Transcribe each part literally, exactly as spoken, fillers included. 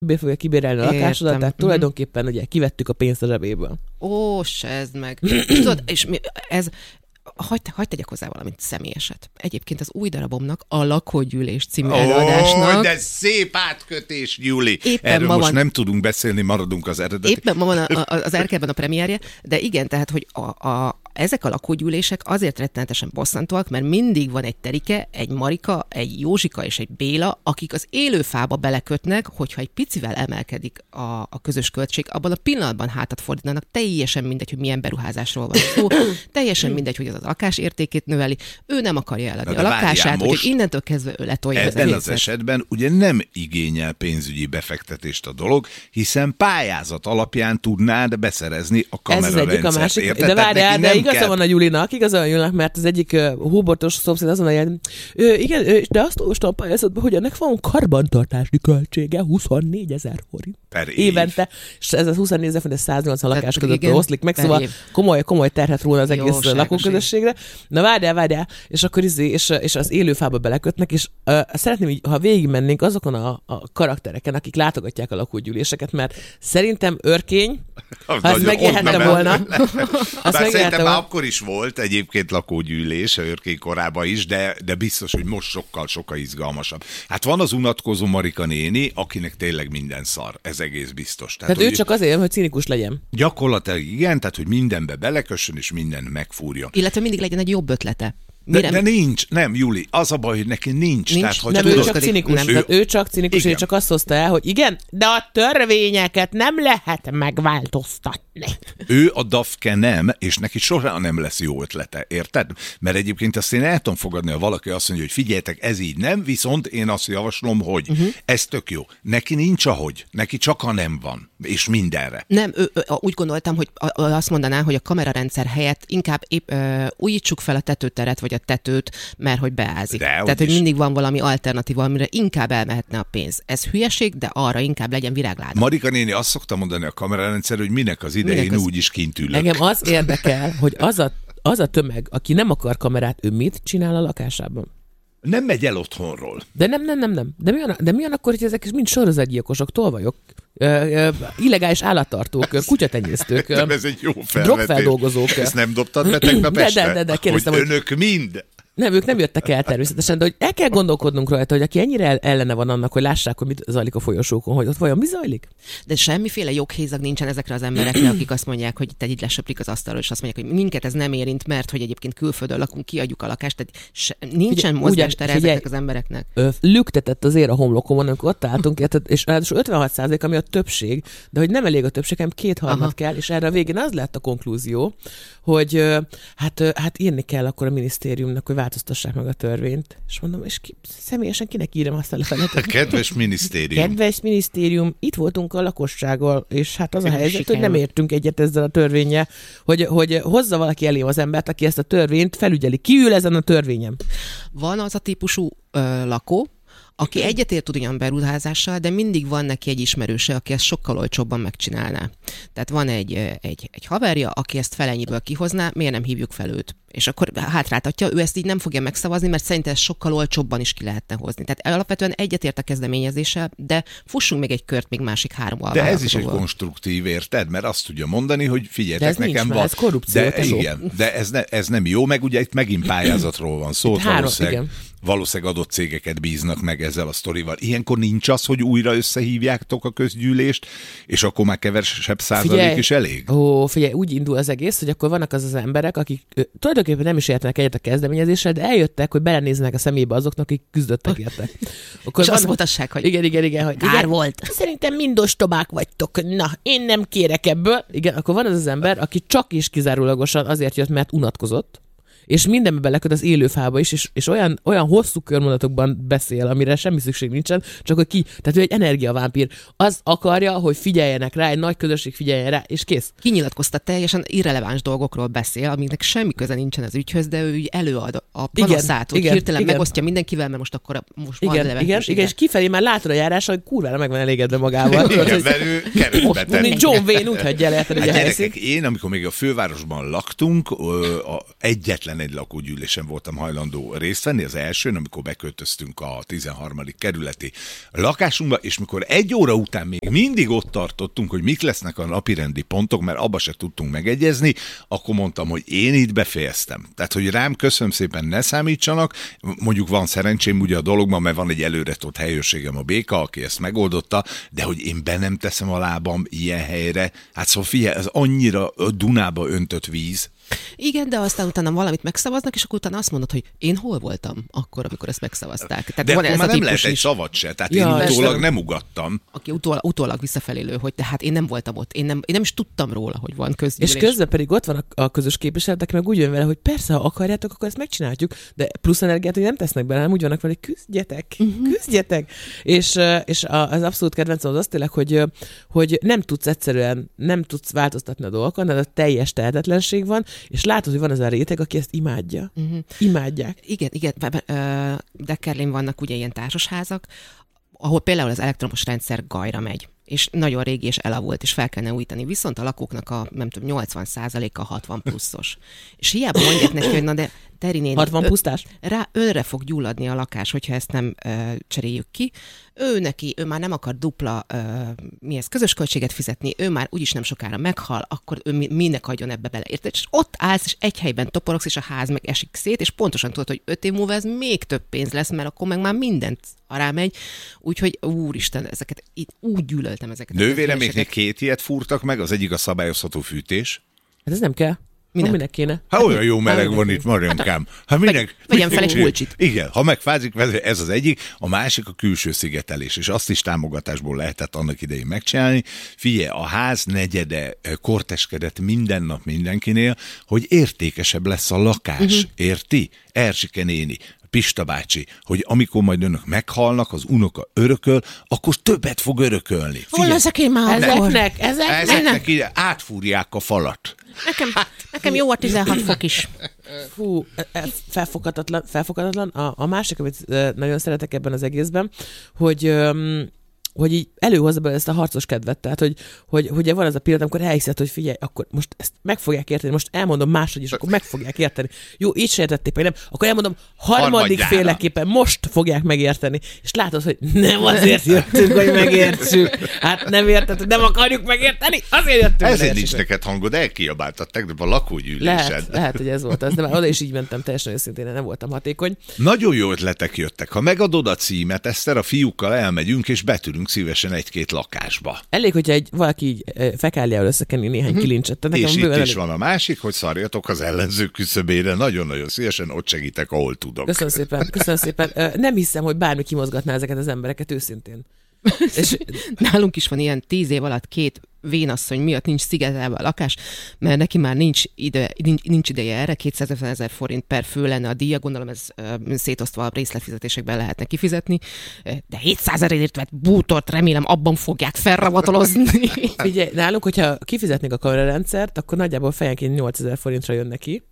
be fogja kibérelni a lakásodat, tehát tulajdonképpen ugye kivettük a pénzt a zsebéből. Ó, sezd meg. És tudod, és mi, ez... Hagy, hagy tegyek hozzá valamit személyeset. Egyébként az új darabomnak, a Lakógyűlés című oh, előadásnak... de szép átkötés, Júli! Éppen Erről ma most van, nem tudunk beszélni, maradunk az eredeti. Éppen ma van a, a, az Erkelben a premierje, de igen, tehát, hogy a, a, ezek a lakógyűlések azért rettenetesen bosszantóak, mert mindig van egy Terike, egy Marika, egy Józsika és egy Béla, akik az élő fába belekötnek, hogyha egy picivel emelkedik a, a közös költség, abban a pillanatban hátat fordítanak, teljesen mindegy, hogy milyen beruházásról van szó, teljesen mindegy, hogy az a lakás értékét növeli, ő nem akarja eladni a lakását, úgyhogy innentől kezdve ő letolja az ebben egészet. az esetben ugye nem igényel pénzügyi befektetést a dolog, hiszen pályázat alapján tudnád beszerezni a kamerarendszert. Ez az egyik, a másik. De várjál, de igaza kell... van a Julinak, igaza van a Julinak, mert az egyik uh, hóbortos szomszéd azon a jel, igen, ö, de azt olvastam a pályázatban, hogy ennek van karbantartási költsége huszonnégyezer forint. Per év. Évente, és ez a huszonnégyezer forint, ez száznyolcvan lakás között oszlik meg, szóval komoly, komoly terhet róla az egész lakóközösségre. Na várjál, várjál, és akkor izé, és, és az élőfába belekötnek, és uh, szeretném így, ha végigmennénk azokon a, a karaktereken, akik látogatják a lakógyűléseket, mert szerintem Örkény, ha ezt megélhette volna. Azt szerintem már akkor is volt egyébként lakógyűlés, a Örkény korában is, de, de biztos, hogy most sokkal, sokkal izgalmasabb. Hát van az unatkozó Marika néni, akinek tényleg minden szar, ez egész biztos. Tehát, tehát ő csak azért, hogy cinikus legyen. Gyakorlatilag igen, tehát hogy mindenbe belekössön, és minden megfúrja. Illetve mindig legyen egy jobb ötlete. De, de nincs, nem, Júli, az a baj, hogy neki nincs. nincs Tehát, hogy nem, tudod, ő csak cinikus, nem, ő, ő csak cinikus, ő csak azt hozta el, hogy igen, de a törvényeket nem lehet megváltoztatni. Ő a Dafke nem, és neki soha nem lesz jó ötlete, érted? Mert egyébként azt én el tudom fogadni, ha valaki azt mondja, hogy figyeljetek, ez így nem, viszont én azt javaslom, hogy uh-huh. ez tök jó. Neki nincs ahogy, neki csak a nem van, és mindenre. Nem, ő, ő, úgy gondoltam, hogy azt mondaná, hogy a kamerarendszer helyett inkább épp ö, újítsuk fel a tetőteret, vagy a tetőt, mert hogy beázik. De, Tehát, hogy mindig van valami alternatíva, amire inkább elmehetne a pénz. Ez hülyeség, de arra inkább legyen virágláda. Marika néni azt szokta mondani a kamerarendszer, hogy minek az idején az... úgyis kint ülök. Engem az érdekel, hogy az a, az a tömeg, aki nem akar kamerát, ő mit csinál a lakásában? Nem megy el otthonról. De nem, nem, nem, nem. De mi van, de mi van akkor, hogy ezek is mind sorozatgyilkosok, tolvajok, ö, ö, illegális állattartók, kutyatenyésztők, ez egy jó felvetés. Drogfeldolgozók. Ezt nem dobtad be tegnap este? De, de, de, de kérdeztem, hogy önök mind... Nem, ők nem jöttek el természetesen, de hogy el kell gondolkodnunk rajta, hogy aki ennyire ellene van annak, hogy lássák, hogy mit zajlik a folyosókon, hogy ott vajon mi zajlik? De semmiféle joghézag nincsen ezekre az emberekre, akik azt mondják, hogy te így lesöprik az asztalról, és azt mondják, hogy minket ez nem érint, mert hogy egyébként külföldön lakunk, kiadjuk a lakást, tehát se, nincsen mozgástere ezeknek az embereknek. Ö, lüktetett azért a homlokomon, amikor ott álltunk, és ráadásul ötvenhat százalék, ami a többség, de hogy nem elég a többség, hanem kétharmad kell, és erre a végén az lett a konklúzió, hogy hát, hát írni kell akkor a minisztériumnak, hogy változtassák meg a törvényt. És mondom, és ki, személyesen kinek írom azt a lefelet? Kedves minisztérium. Kedves minisztérium, itt voltunk a lakossággal, és hát az a helyzet, sikerül. Hogy nem értünk egyet ezzel a törvénnyel, hogy, hogy hozza valaki elém az embert, aki ezt a törvényt felügyeli. Ki ül ezen a törvényen? Van az a típusú ö, lakó, aki egyetért tud olyan beruházással, de mindig van neki egy ismerőse, aki ezt sokkal olcsóbban megcsinálná. Tehát van egy, egy, egy haverja, aki ezt felennyiből kihozná, miért nem hívjuk fel őt? És akkor hátráltatja, ő ezt így nem fogja megszavazni, mert szerintem ezt sokkal olcsóbban is ki lehetne hozni. Tehát alapvetően egyetért a kezdeményezéssel, de fussunk még egy kört még másik három alvállalkozóval. De ez is egy konstruktív, érted? Mert azt tudja mondani, hogy figyeljetek, de nekem nincs, van. Ez korrupció, de igen, de ez, ne, ez nem jó, meg ugye itt megint pályázatról van szó, valószínűleg, valószínűleg adott cégeket bíznak meg ezzel a sztorival. Ilyenkor nincs az, hogy újra összehívjátok a közgyűlést, és akkor már kevesebb százalék figyelj, is elég? Ó, figyelj, úgy indul az egész, hogy akkor vannak az az emberek, akik tulajdonképpen nem is értenek egyet a kezdeményezéssel, de eljöttek, hogy belenéznek a szemébe azoknak, akik küzdöttek érte. Akkor és van, azt mutassák, hogy igen, igen, igen, hogy kár igen, volt. Szerintem mind ostobák vagytok. Na, én nem kérek ebből. Igen, akkor van az az ember, aki csak és kizárólagosan azért jött, mert unatkozott, és mindenbe beleköt az élőfába is, és, és olyan, olyan hosszú körmondatokban beszél, amire semmi szükség nincsen, csak hogy ki, tehát ő egy energiavámpír. Az akarja, hogy figyeljenek rá, egy nagy közösség figyeljen rá, és kész. Kinyilatkozta, teljesen irreleváns dolgokról beszél, amiknek semmi köze nincsen az ügyhöz, de ő előad a panaszát, hogy igen, hirtelen igen. megosztja mindenkivel, mert most akkor most igen, van igen, igen, és kifelé már látod a járása, hogy kurvára meg van elégedve magával. Igen, mert ő keresztbe tett. Mint John Wayne, úgy hagyja el, hát gyerekek, én, amikor még a fővárosban laktunk, a egyetlen egyetlen egy lakógyűlésen voltam hajlandó részt venni, az elsőn, amikor beköltöztünk a tizenharmadik kerületi lakásunkba, és mikor egy óra után még mindig ott tartottunk, hogy mik lesznek a napirendi pontok, mert abba se tudtunk megegyezni, akkor mondtam, hogy én itt befejeztem. Tehát, hogy rám köszönöm szépen, ne számítsanak, mondjuk van szerencsém ugye a dologban, mert van egy előretott helyőrségem, a Béka, aki ezt megoldotta, de hogy én be nem teszem a lábam ilyen helyre, hát szóval figyelj, ez annyira Dunába öntött víz. Igen, de aztán utána valamit megszavaznak, és akkor utána azt mondod, hogy én hol voltam akkor, amikor ezt megszavazták. Tehát de van akkor ez már a nem lehet egy is, szavat se, tehát ja, én utólag ezt, nem ugattam. Aki utólag, utólag visszafelélő, hogy tehát én nem voltam ott, én nem, én nem is tudtam róla, hogy van közgyűlés. És közben pedig ott van a, a közös képviselet, aki meg úgy jön vele, hogy persze, ha akarjátok, akkor ezt megcsináljuk, de plusz energiát, hogy nem tesznek bele, hanem úgy vannak vele, hogy küzdjetek, uh-huh. küzdjetek. És, és az abszolút kedvencem az az tényleg, hogy, hogy nem tudsz egyszerűen, nem tudsz változtatni a dolgokon, de a teljes tehetetlenség van, és látod, hogy van az a réteg, aki ezt imádja. Uh-huh. Imádják. Igen, igen. Deckerlén vannak ugye ilyen társasházak, ahol például az elektromos rendszer gajra megy, és nagyon régi és elavult, és fel kellene újítani. Viszont a lakóknak a, nem tudom, nyolcvan százaléka hatvan pluszos. És hiába mondják neki, hogy na de Teri néni, hatvan pusztás? Rá önre fog gyulladni a lakás, hogyha ezt nem ö, cseréljük ki. Ő neki, ő már nem akar dupla ö, mihez közös költséget fizetni, ő már úgyis nem sokára meghal, akkor ő mi, minek hagyjon ebbe bele. Érted? És ott állsz, és egy helyben toporogsz, és a ház meg esik szét, és pontosan tudod, hogy öt év múlva ez még több pénz lesz, mert akkor meg már mindent ará megy. Úgyhogy úristen, ezeket itt úgy gyűlöltem ezeket. Nővéreméknek két ilyet fúrtak meg, az egyik a szabályozható fűtés. Hát ez nem kell. Minek? Minek kéne? Hát olyan jó meleg hát, van itt, Mariankám. Hát minek? Vegyen fel egy pulcsit. Igen, ha megfázik, ez az egyik, a másik a külső szigetelés, és azt is támogatásból lehetett annak idején megcsinálni. Figyelj, a ház negyede korteskedett minden nap mindenkinél, hogy értékesebb lesz a lakás, uh-huh. érti? Erzsike néni, Pista bácsi, hogy amikor majd önök meghalnak, az unoka örököl, akkor többet fog örökölni. Hol leszek én már? Ezeknek, ezeknek, ezeknek ide átfúrják a falat. Nekem, nekem jó a tizenhat fok is. Fú, felfoghatatlan, felfoghatatlan. A, a másik, amit nagyon szeretek ebben az egészben, hogy... hogy így előhozza be ezt a harcos kedvet, tehát hogy, hogy, hogy van ez a pillanat, amikor elhiszed, hogy figyelj, akkor most ezt meg fogják érteni, most elmondom máshogy is, akkor meg fogják érteni. Jó, így se értették meg, nem, akkor elmondom harmadik féleképpen, most fogják megérteni. És látod, hogy nem azért jöttünk, hogy megértsük. Hát nem érted, nem akarjuk megérteni, azért jöttünk. Ezért nincs neked hangod, elkiabáltad tegnap a lakógyűlésen. Lehet, lehet, hogy ez volt az, de már oda is így mentem, teljesen őszintén, nem voltam hatékony. Nagyon jó ötletek jöttek. Ha megadod a címet, Eszter, a fiúkkal elmegyünk, és betűrünk szívesen egy-két lakásba. Elég, hogyha egy, valaki így fekállja összekenni néhány kilincset. És itt elég. Is van a másik, hogy szarjatok az ellenző küszöbére. Nagyon-nagyon szívesen ott segítek, ahol tudok. Köszönöm szépen, köszönöm szépen. Nem hiszem, hogy bármi kimozgatná ezeket az embereket őszintén. És nálunk is van ilyen tíz év alatt két vénasszony miatt nincs szigetelve a lakás, mert neki már nincs, ide, nincs, nincs ideje erre, kétszázezer forint per fő lenne a díja, gondolom ez uh, szétosztva a részletfizetésekben lehetne kifizetni, de hétszázezerért vett bútort remélem abban fogják felravatolozni. Figyelj, nálunk, hogyha kifizetnék a kamerarendszert, akkor nagyjából fejenként nyolcezer forintra jön neki.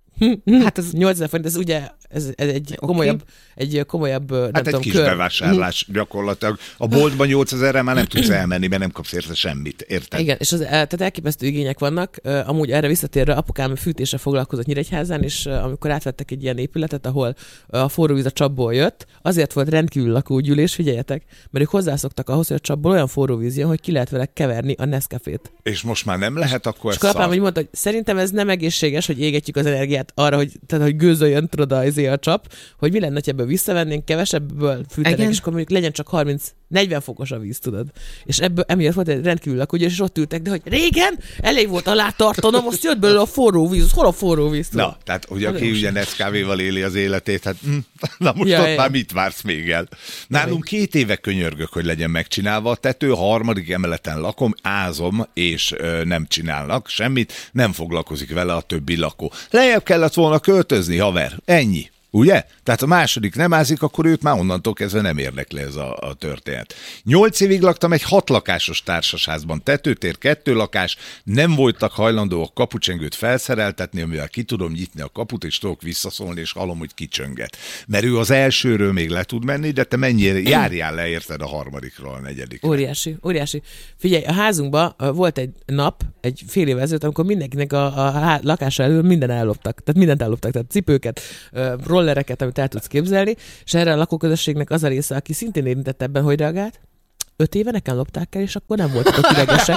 Hát az nyolcezer forint, ez ugye ez, ez egy okay. komolyabb, egy komolyabb, nem hát tudom, egy kis kör. bevásárlás gyakorlatilag. A boltban nyolcezerrel már nem tudsz elmenni, mert nem kapsz érte semmit, érted? Igen, és az, tehát elképesztő igények vannak. Amúgy erre visszatérve apukám fűtésre foglalkozott Nyíregyházán, és amikor átvettek egy ilyen épületet, ahol a forró víz a csapból jött, azért volt rendkívül lakógyűlés, figyeljetek, mert ők hozzászoktak ahhoz, hogy a csapból olyan forró víz jön, hogy ki lehet vele keverni a Nescafét. És most már nem lehet, akkor ez apám, hogy mondta, hogy szerintem ez nem egészséges, hogy égetjük az energiát arra, hogy, tehát, hogy gőzöljön tudod a, a csap, hogy mi lenne, ha ebből visszavennénk, kevesebből fűtenek, igen. És akkor mondjuk legyen csak harminc-negyven fokos a víz, tudod. És ebből emiatt volt egy rendkívül lakógyűlés, és ott ültek, de hogy régen elég volt alá tartanom, most jött belőle a forró víz, hol a forró víz, tudod? Na, tehát hogy aki ugye Nescaféval éli az életét, hát hm, na most ja, ott ja. már mit vársz még el? Nálunk két éve könyörgök, hogy legyen megcsinálva a tető, a harmadik emeleten lakom, ázom, és ö, nem csinálnak semmit, nem foglalkozik vele a többi lakó. Lejjebb kellett volna költözni, haver, ennyi. Ugye? Tehát a második nem ázik, akkor őt már onnantól kezdve nem érdekli ez a, a történet. Nyolc évig laktam egy hat lakásos társasházban, tetőtér, kettő lakás, nem voltak hajlandóak kapucsengőt felszereltetni, amivel ki tudom nyitni a kaput, és tudok visszaszólni, és hallom, hogy kicsönget. Mert ő az elsőről még le tud menni, de te mennyire járjál le, érted, a harmadikról a negyedikre. Óriási, óriási. Figyelj, a házunkban volt egy nap, egy fél év ezelőtt, amikor mindenkinek a, a lakása elől minden elloptak. Tehát mindent elloptak, tehát cipőket, rollereket, amit el tudsz képzelni, és erre a lakóközösségnek az a része, aki szintén érintett ebben, hogy reagált. Öt éve nekem lopták el, és akkor nem voltak idegesek.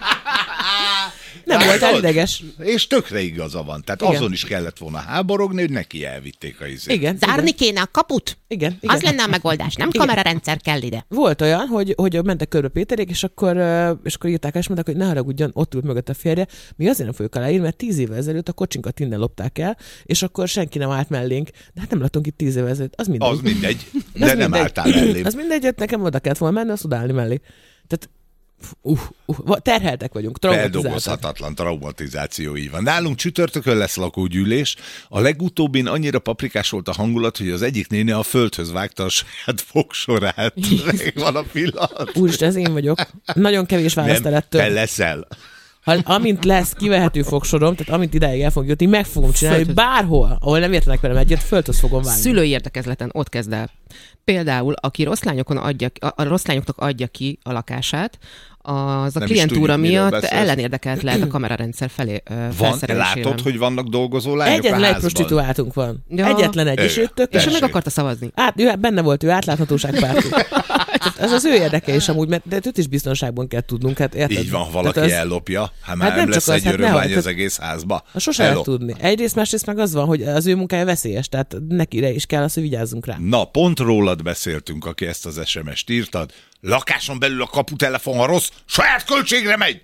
Nem voltál ideges. És tökre igaza van. Tehát igen. Azon is kellett volna háborogni, hogy neki elvitték a izét. Igen. Zárni kéne a kaput? Igen. igen. Az lenne a megoldás, nem igen. Kamerarendszer kell ide. Volt olyan, hogy, hogy mentek körbe Péterék, és akkor, és akkor írták el, és mondták, hogy ne haragudjon, ott ült mögött a férje. Mi azért nem fogjuk aláírni, mert tíz évvel ezelőtt a kocsinkat innen lopták el, és akkor senki nem állt mellénk. De hát nem laktunk itt tíz évvel ezelőtt. Az mindegy. Az mindegy. De az nem mindegy. Álltál mellé. Az mindegy, hogy nekem oda kellett volna menni, azt odaállni mellé. Tehát Uh, uh, terheltek vagyunk, traumatizáltak. Feldolgozhatatlan traumatizáció, így van. Nálunk csütörtökön lesz lakógyűlés. A legutóbbin annyira paprikás volt a hangulat, hogy az egyik néni a földhöz vágta a saját fogsorát. Van a pillanat. Úristen, ez én vagyok. Nagyon kevés választelettől. Nem, te leszel. Ha, amint lesz kivehető fogsorom, tehát amint ideig el fog jutni, meg fogom csinálni, hogy bárhol, ahol nem értenek velem egyet, földhöz fogom vágni. Szülői értekezleten ott kezd el. Például, aki rossz lányokon adja, a rossz lányoknak adja ki a lakását, az a nem klientúra miatt ellenérdekelt lehet a kamerarendszer felé van, látod, hogy vannak dolgozó lányok Egyetlen a egy prostituáltunk van. Ja. Egyetlen egy, és ő tök. És ő meg akarta szavazni. Át, ő, benne volt, ő átláthatóságpárti. Ez az ő érdeke is amúgy, mert de őt is biztonságban kell tudnunk. Hát érted? Így van, valaki az... ellopja, hát már hát nem nem lesz egy hát örömlány az egész házba. Sose lehet tudni. Egyrészt, másrészt meg az van, hogy az ő munkája veszélyes, tehát nekire is kell az, hogy vigyázzunk rá. Na, pont rólad beszéltünk, aki ezt az es em est írtad. Lakáson belül a kaputelefon, ha rossz, saját költségre megy!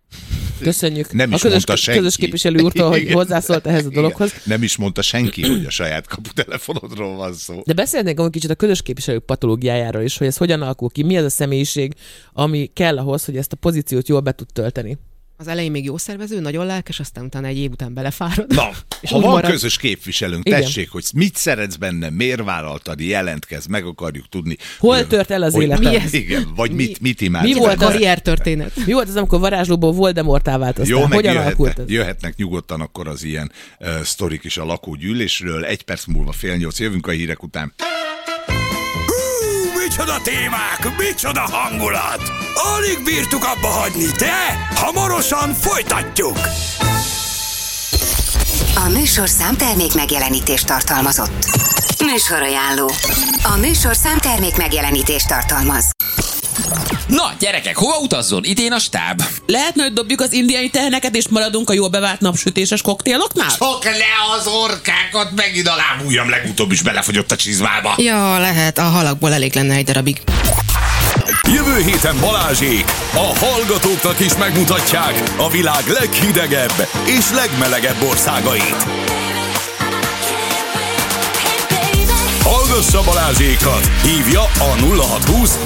Köszönjük nem is a közös, mondta senki. közös képviselő úrtól, hogy hozzászólt ehhez a dologhoz. Igen. Nem is mondta senki, hogy a saját kaputelefonodról van szó. De beszélnénk egy kicsit a közös képviselők patológiájáról is, hogy ez hogyan alakul ki, mi az a személyiség, ami kell ahhoz, hogy ezt a pozíciót jól be tud tölteni. Az elején még jó szervező, nagyon lelkes, aztán utána egy év után belefárad. Na, és ha van marad... közös képviselőnk, tessék, igen. Hogy mit szeretsz benne, miért vállaltad, jelentkezz, meg akarjuk tudni. Hol hogy, tört el az életed? Igen, vagy mi, mit, mit imádsz. Mi volt a karriertörténet? Mi volt az, amikor varázslóból Voldemorttá változtál? Jó, meg hogyan jöhetne, alakult ez? Jöhetnek nyugodtan akkor az ilyen uh, sztorik is a lakógyűlésről. Egy perc múlva fél nyolc, jövünk a hírek után. Micsoda témák, micsoda hangulat! Alig bírtuk abba hagyni, de hamarosan folytatjuk! A műsor számtermék megjelenítést tartalmazott. Műsorajánló. A műsor számtermék megjelenítést tartalmaz. Na, gyerekek, hova utazzon? Idén a stáb. Lehetne, hogy dobjuk az indiai teheneket, és maradunk a jól bevált napsütéses koktéloknál? Csak le az orkákat, megint a lábujjam legutóbb is belefogyott a csizmába. Ja, lehet, a halakból elég lenne egy darabig. Jövő héten Balázsék a hallgatóknak is megmutatják a világ leghidegebb és legmelegebb országait. Hallgassa Balázsékat! Hívja a nulla hat húsz